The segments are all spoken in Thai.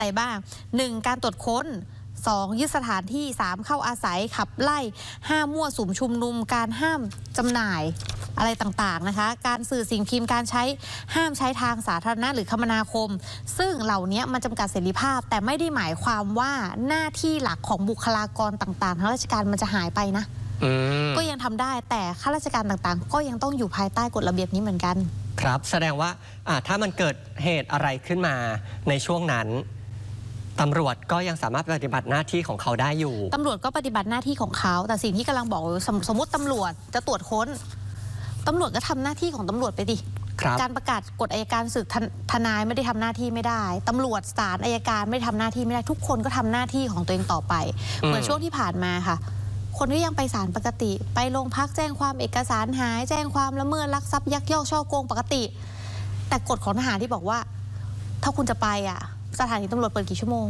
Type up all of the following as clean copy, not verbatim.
อะไรบ้าง 1. การตรวจค้น 2. ยึดสถานที่ 3. เข้าอาศัยขับไล่ห้ามมั่วสุมชุมนุมการห้ามจำหน่ายอะไรต่างๆนะคะการสื่อสิ่งพิมพ์การห้ามใช้ทางสาธารณะหรือคมนาคมซึ่งเหล่านี้มันจำกัดเสรีภาพแต่ไม่ได้หมายความว่าหน้าที่หลักของบุคลากรต่างๆทางราชการมันจะหายไปนะก็ยังทำได้แต่ข้าราชการต่างๆก็ยังต้องอยู่ภายใต้กฎระเบียบนี้เหมือนกันครับแสดงว่าถ้ามันเกิดเหตุอะไรขึ้นมาในช่วงนั้นตำรวจก็ยังสามารถปฏิบัติหน้าที่ของเขาได้อยู่ตำรวจก็ปฏิบัติหน้าที่ของเขาแต่สิ่งที่กำลังบอกสมมติตำรวจจะตรวจค้นตำรวจก็ทำหน้าที่ของตำรวจไปดิการประกาศกฎอัยการศึกทนายไม่ได้ทำหน้าที่ไม่ได้ตำรวจศาลอัยการไม่ทำหน้าที่ไม่ได้ทุกคนก็ทำหน้าที่ของตัวเองต่อไปเหมือนช่วงที่ผ่านมาค่ะคนก็ยังไปศาลปกติไปโรงพักแจ้งความเอกสารหายแจ้งความละเมิดลักทรัพย์ยักยอกช่อโกงปกติแต่กฎของทหารที่บอกว่าถ้าคุณจะไปสถานีตำรวจเปิดกี่ชั่วโมง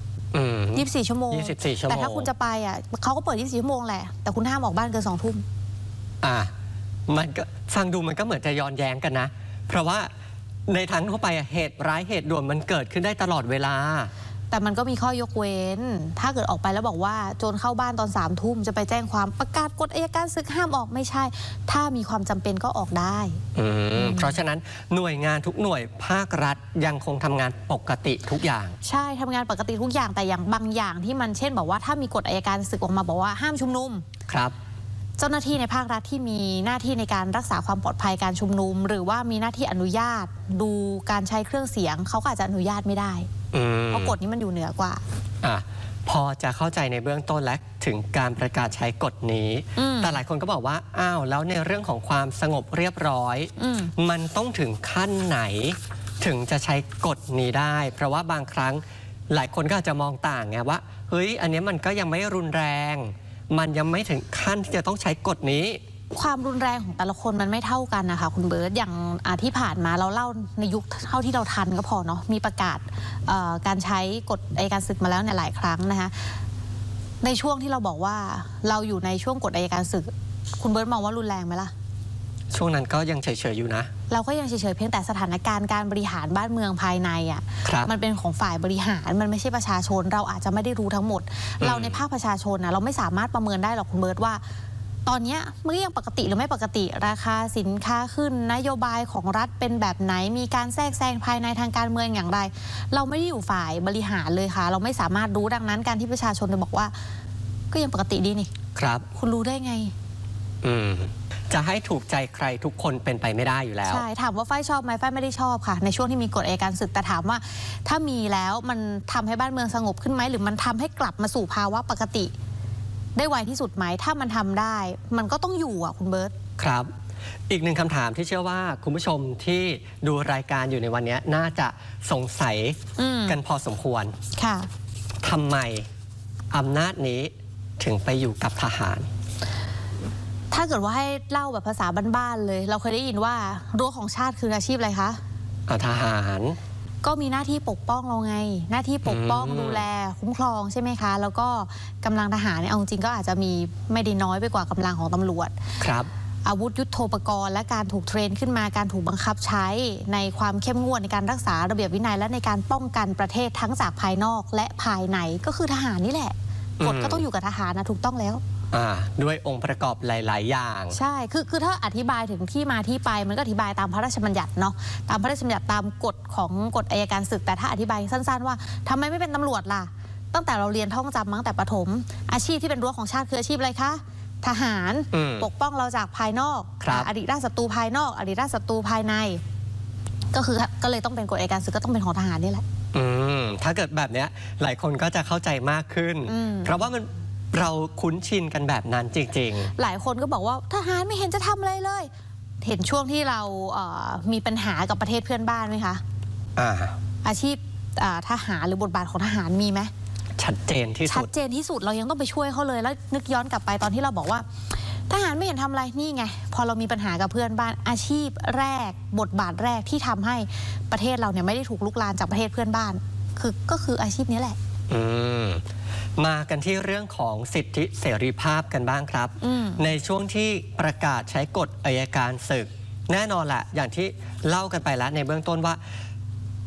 24 ชั่วโมงแต่ถ้าคุณจะไปเขาก็เปิด24 ชั่วโมงแหละแต่คุณห้ามออกบ้านเกิน20 ทุ่มมันก็ฟังดูมันก็เหมือนจะย้อนแย้งกันนะเพราะว่าในทางทั่วไปเหตุร้ายเหตุด่วนมันเกิดขึ้นได้ตลอดเวลาแต่มันก็มีข้อยกเว้นถ้าเกิดออกไปแล้วบอกว่าโจรเข้าบ้านตอน3 ทุ่มจะไปแจ้งความประกาศกฎอัยการศึกห้ามออกไม่ใช่ถ้ามีความจำเป็นก็ออกได้เพราะฉะนั้นหน่วยงานทุกหน่วยภาครัฐยังคงทำงานปกติทุกอย่างใช่ทำงานปกติทุกอย่างแต่อย่างบางอย่างที่มันเช่นบอกว่าถ้ามีกฎอัยการศึกออกมาบอกว่าห้ามชุมนุมครับเจ้าหน้าที่ในภาครัฐที่มีหน้าที่ในการรักษาความปลอดภัยการชุมนุมหรือว่ามีหน้าที่อนุญาตดูการใช้เครื่องเสียงเขาก็อาจจะอนุญาตไม่ได้เพราะกฎนี้มันอยู่เหนือกว่าพอจะเข้าใจในเบื้องต้นและถึงการประกาศใช้กฎนี้แต่หลายคนก็บอกว่าอ้าวแล้วในเรื่องของความสงบเรียบร้อยมันต้องถึงขั้นไหนถึงจะใช้กฎนี้ได้เพราะว่าบางครั้งหลายคนก็อาจจะมองต่างไงว่าเฮ้ยอันนี้มันก็ยังไม่รุนแรงมันยังไม่ถึงขั้นที่จะต้องใช้กฎนี้ความรุนแรงของแต่ละคนมันไม่เท่ากันนะคะคุณเบิร์ตอย่างที่ผ่านมาเราเล่าในยุคเท่าที่เราทันก็พอเนาะมีประกาศการใช้กฎอัยการศึกมาแล้วเนี่ยหลายครั้งนะคะในช่วงที่เราบอกว่าเราอยู่ในช่วงกฎอัยการศึกคุณเบิร์ตมองว่ารุนแรงไหมล่ะช่วงนั้นก็ยังเฉยๆอยู่นะเราก็ยังเฉยๆเพียงแต่สถานการณ์การบริหารบ้านเมืองภายในมันเป็นของฝ่ายบริหารมันไม่ใช่ประชาชนเราอาจจะไม่ได้รู้ทั้งหมดเราในภาคประชาชนเราไม่สามารถประเมินได้หรอกคุณเบิร์ตว่าตอนนี้มันยังปกติหรือไม่ปกติราคาสินค้าขึ้นนโยบายของรัฐเป็นแบบไหนมีการแทรกแซงภายในทางการเมืองอย่างไรเราไม่ได้อยู่ฝ่ายบริหารเลยค่ะเราไม่สามารถรู้ดังนั้นการที่ประชาชนจะบอกว่าก็ยังปกติดีนี่ครับคุณรู้ได้ไงจะให้ถูกใจใครทุกคนเป็นไปไม่ได้อยู่แล้วใช่ถามว่าฝ้ายชอบไหมฝ้ายไม่ได้ชอบค่ะในช่วงที่มีกฎอัยการศึกแต่ถามว่าถ้ามีแล้วมันทำให้บ้านเมืองสงบขึ้นไหมหรือมันทำให้กลับมาสู่ภาวะปกติได้ไวที่สุดไหมถ้ามันทำได้มันก็ต้องอยู่คุณเบิร์ตครับอีกหนึ่งคำถามที่เชื่อว่าคุณผู้ชมที่ดูรายการอยู่ในวันนี้น่าจะสงสัยกันพอสมควรค่ะทำไมอำนาจนี้ถึงไปอยู่กับทหารถ้าเกิดว่าให้เล่าแบบภาษาบ้านๆเลยเราเคยได้ยินว่ารั้วของชาติคืออาชีพอะไรคะทหารก็มีหน้าที่ปกป้องเราไงหน้าที่ปกป้องดูแลคุ้มครองใช่ไหมคะแล้วก็กำลังทหารเนี่ยเอาจริงก็อาจจะมีไม่ได้น้อยไปกว่ากำลังของตำรวจครับอาวุธยุทโธปกรณ์และการถูกเทรนขึ้นมาการถูกบังคับใช้ในความเข้มงวดในการรักษาระเบียบวินัยและในการป้องกันประเทศทั้งจากภายนอกและภายในก็คือทหารนี่แหละกฎก็ต้องอยู่กับทหารนะถูกต้องแล้วด้วยองค์ประกอบหลายๆอย่างใช่คือถ้าอธิบายถึงที่มาที่ไปมันก็อธิบายตามพระราชบัญญัติเนาะตามพระราชบัญญัติตามกฎของกฎอัยการศึกแต่ถ้าอธิบายสั้นๆว่าทำไมไม่เป็นตำรวจล่ะตั้งแต่เราเรียนท่องจำมาตั้งแต่ประถมอาชีพที่เป็นรั้วของชาติคืออาชีพอะไรคะทหารปกป้องเราจากภายนอกอดีตราชศัตรูภายนอกอดีตราชศัตรูภายในก็เลยต้องเป็นกฎอัยการศึกก็ต้องเป็นของทหารนี่แหละถ้าเกิดแบบนี้หลายคนก็จะเข้าใจมากขึ้นเพราะว่าเราคุ้นชินกันแบบนั้นจริงๆหลายคนก็บอกว่าทหารไม่เห็นจะทำอะไรเลยเห็นช่วงที่เรามีปัญหากับประเทศเพื่อนบ้านไหมคะอาชีพทหารหรือบทบาทของทหารมีไหมชัดเจนที่สุดเรายังต้องไปช่วยเขาเลยแล้วนึกย้อนกลับไปตอนที่เราบอกว่าทหารไม่เห็นทำอะไรนี่ไงพอเรามีปัญหากับเพื่อนบ้านอาชีพแรกบทบาทแรกที่ทำให้ประเทศเราเนี่ยไม่ได้ถูกลุกลามจากประเทศเพื่อนบ้านก็คืออาชีพนี้แหละมากันที่เรื่องของสิทธิเสรีภาพกันบ้างครับในช่วงที่ประกาศใช้กฎอัยการศึกแน่นอนแหละอย่างที่เล่ากันไปแล้วในเบื้องต้นว่า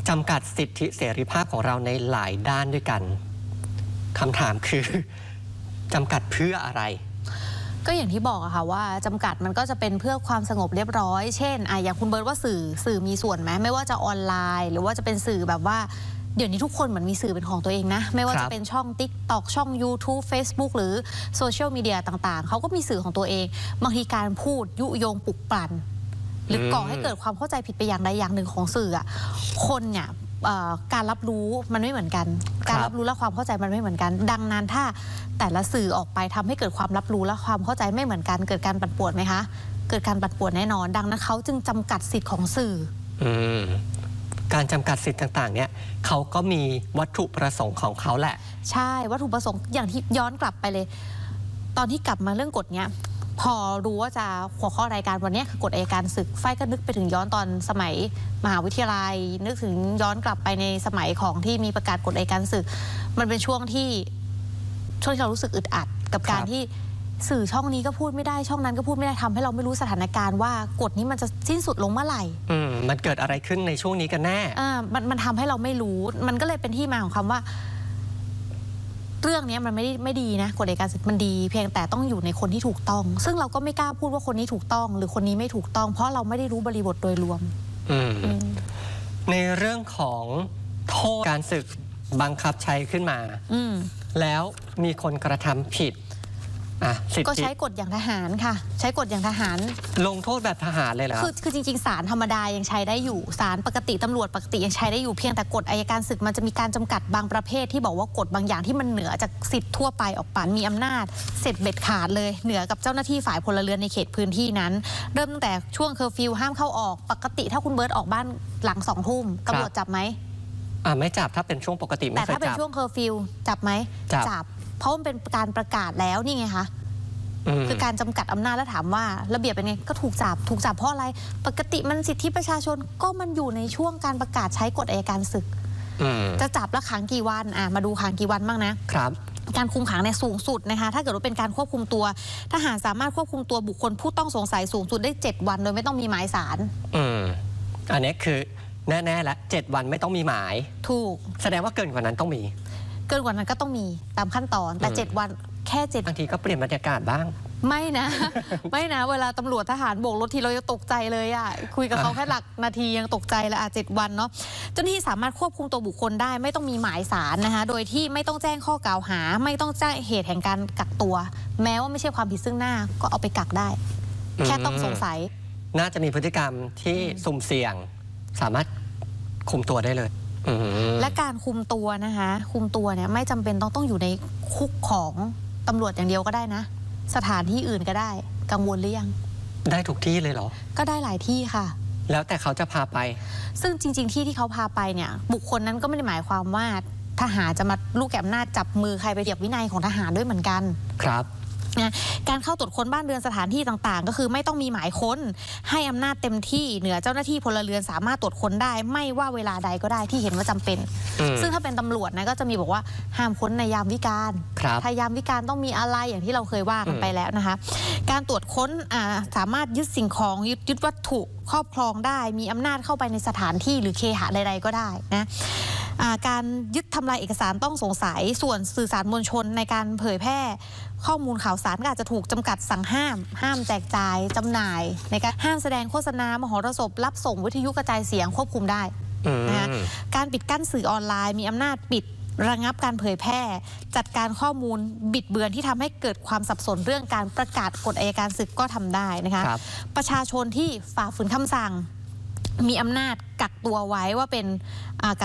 จำกัดสิทธิเสรีภาพของเราในหลายด้านด้วยกันคำถามคือจำกัดเพื่ออะไรก็อย่างที่บอกอะค่ะว่าจำกัดมันก็จะเป็นเพื่อความสงบเรียบร้อยเช่นอย่างคุณเบิร์ตว่าสื่อมีส่วนไหมไม่ว่าจะออนไลน์หรือว่าจะเป็นสื่อแบบว่าเดี๋ยวนี้ทุกคนเหมือนมีสื่อเป็นของตัวเองนะไม่ว่าจะเป็นช่อง TikTok ช่อง YouTube Facebook หรือโซเชียลมีเดียต่างๆเขาก็มีสื่อของตัวเองบางทีการพูดยุยงปลุกปั่นหรือก่อให้เกิดความเข้าใจผิดไปอย่างใดอย่างหนึ่งของสื่อคนเนี่ยการรับรู้มันไม่เหมือนกันการรับรู้และความเข้าใจมันไม่เหมือนกันดังนั้นถ้าแต่ละสื่อออกไปทำให้เกิดความรับรู้และความเข้าใจไม่เหมือนกันเกิดการปั่นป่วนไหมคะเกิดการปั่นป่วนแน่นอนดังนั้นเขาจึงจำกัดสิทธิ์ของสื่อการจำกัดสิทธิ์ต่างๆเนี่ยเขาก็มีวัตถุประสงค์ของเขาแหละใช่วัตถุประสงค์อย่างที่ย้อนกลับไปเลยตอนที่กลับมาเรื่องกฎเนี้ยพอรู้ว่าจะหัวข้อรายการวันนี้คือกฎอัยการศึกไฟก็นึกไปถึงย้อนตอนสมัยมหาวิทยาลัยนึกถึงย้อนกลับไปในสมัยของที่มีประกาศกฎอัยการศึกมันเป็นช่วงที่เรารู้สึกอึดอัดกับการที่สื่อช่องนี้ก็พูดไม่ได้ช่องนั้นก็พูดไม่ได้ทำให้เราไม่รู้สถานการณ์ว่ากฎนี้มันจะสิ้นสุดลงเมื่อไหร่มันเกิดอะไรขึ้นในช่วงนี้กันแน่มันทำให้เราไม่รู้มันก็เลยเป็นที่มาของคำว่าเรื่องนี้มันไม่ดีนะกฎอัยการศึกมันดีเพียงแต่ต้องอยู่ในคนที่ถูกต้องซึ่งเราก็ไม่กล้าพูดว่าคนนี้ถูกต้องหรือคนนี้ไม่ถูกต้องเพราะเราไม่ได้รู้บริบทโดยรวมในเรื่องของโทษการศึกบังคับใช้ขึ้นมาแล้วมีคนกระทำผิดก็ใช้กฎอย่างทหารค่ะใช้กฎอย่างทหารลงโทษแบบทหารเลยเหรอคือจริงๆศาลธรรมดายังใช้ได้อยู่ศาลปกติตำรวจปกติยังใช้ได้อยู่เพียงแต่กฎอัยการศึกมันจะมีการจำกัดบางประเภทที่บอกว่ากฎบางอย่างที่มันเหนือจากสิทธิ์ทั่วไปออกไปมีอำนาจเสร็จเบ็ดขาดเลยเหนือกับเจ้าหน้าที่ฝ่ายพลเรือนในเขตพื้นที่นั้นเริ่มตั้งแต่ช่วงเคอร์ฟิวห้ามเข้าออกปกติถ้าคุณเบิร์ตออกบ้านหลัง2 ทุ่มตำรวจจับไหมไม่จับถ้าเป็นช่วงปกติไม่เคยจับแต่ถ้าเป็นช่วงเคอร์ฟิวจับไหมจับเพราะมันเป็นการประกาศแล้วนี่ไงคะคือการจำกัดอำนาจแล้วถามว่าระเบียบเป็นไงก็ถูกจับเพราะอะไรปกติมันสิทธิประชาชนก็มันอยู่ในช่วงการประกาศใช้กฎอัยการศึกจะจับแล้วขังกี่วันมาดูขังกี่วันบ้างนะครับการคุมขังในสูงสุดนะคะถ้าเกิดว่าเป็นการควบคุมตัวทหารสามารถควบคุมตัวบุคคลผู้ต้องสงสัยสูงสุดได้7 วันโดยไม่ต้องมีหมายศาลอันนี้คือแน่ๆแล้ว7 วันไม่ต้องมีหมายถูกแสดงว่าเกินกว่านั้นต้องมีเกินกว่านั้นก็ต้องมีตามขั้นตอนแต่7 วันแค่7 บางทีก็เปลี่ยนบรรยากาศบ้างไม่นะ ไม่นะเวลาตำรวจทหารโบกรถทีเราจะตกใจเลยคุยกับเขาแค่หลักนาทียังตกใจเลย7 วันเนาะเจ้าหน้าที่สามารถควบคุมตัวบุคคลได้ไม่ต้องมีหมายศาลนะคะโดยที่ไม่ต้องแจ้งข้อกล่าวหาไม่ต้องแจ้งเหตุแห่งการกักตัวแม้ว่าไม่ใช่ความผิดซึ่งหน้าก็เอาไปกักได้แค่ต้องสงสัยน่าจะมีพฤติกรรมที่สุ่มเสี่ยงสามารถคุมตัวได้เลยและการคุมตัวนะคะคุมตัวเนี่ยไม่จำเป็นต้องอยู่ในคุกของตำรวจอย่างเดียวก็ได้นะสถานที่อื่นก็ได้กังวลหรือยังได้ทุกที่เลยเหรอก็ได้หลายที่ค่ะแล้วแต่เขาจะพาไปซึ่งจริงๆที่เขาพาไปเนี่ยบุคคลนั้นก็ไม่ได้หมายความว่าทหารจะมาลูกแกอำนาจจับมือใครไปเทียบวินัยของทหารด้วยเหมือนกันครับการเข้าตรวจค้นบ้านเรือนสถานที่ต่างๆก็คือไม่ต้องมีหมายค้นให้อำนาจเต็มที่เหนือเจ้าหน้าที่พลเรือนสามารถตรวจค้นได้ไม่ว่าเวลาใดก็ได้ที่เห็นว่าจำเป็นซึ่งถ้าเป็นตำรวจนะก็จะมีบอกว่าห้ามค้นในยามวิกาลถ้ายามวิกาลต้องมีอะไรอย่างที่เราเคยว่ากันไปแล้วนะคะการตรวจค้นสามารถยึดสิ่งของยึดวัตถุครอบครองได้มีอำนาจเข้าไปในสถานที่หรือเคหะใดๆก็ได้นะการยึดทำลายเอกสารต้องสงสัยส่วนสื่อสารมวลชนในการเผยแพร่ข้อมูลข่าวสารก็อาจจะถูกจำกัดสั่งห้ามแจกจ่ายจำหน่ายในการห้ามแสดงโฆษณามหรสพรับส่งวิทยุกระจายเสียงควบคุมได้นะคะการปิดกั้นสื่อออนไลน์มีอำนาจปิดระงับการเผยแพร่จัดการข้อมูลบิดเบือนที่ทำให้เกิดความสับสนเรื่องการประกาศกฎอัยการศึกก็ทำได้นะคะประชาชนที่ฝ่าฝืนคำสั่งมีอำนาจกักตัวไว้ว่าเป็น